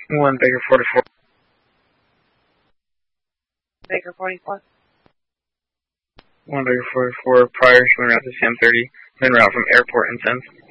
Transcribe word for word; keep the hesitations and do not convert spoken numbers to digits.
One Baker forty-four. Baker forty-four. One Baker forty-four, prior showing route to Sam thirty, then route from airport and Sense.